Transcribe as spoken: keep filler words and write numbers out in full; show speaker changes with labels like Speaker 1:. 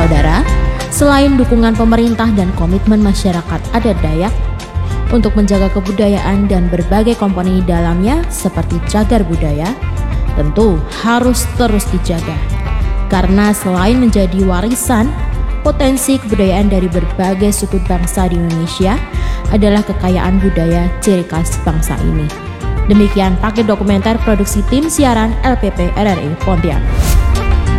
Speaker 1: Saudara, selain dukungan pemerintah dan komitmen masyarakat adat Dayak untuk menjaga kebudayaan dan berbagai komponen di dalamnya seperti cagar budaya, tentu harus terus dijaga. Karena selain menjadi warisan, potensi kebudayaan dari berbagai suku bangsa di Indonesia adalah kekayaan budaya ciri khas bangsa ini. Demikian paket dokumenter produksi tim siaran L P P R R I Pontianak.